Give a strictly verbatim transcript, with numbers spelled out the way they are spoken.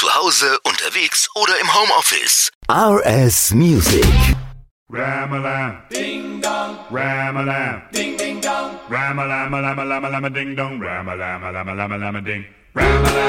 Zu Hause, unterwegs oder im Homeoffice. R S Music. Ram-a-lam, ding dong, ram-a-lam, ding ding dong, ram-a-lam-a-lam-a-lam-a-lam-a ding dong, ram-a-lam-a-lam-a-lam-a-lam-a ding, ram-a-lam.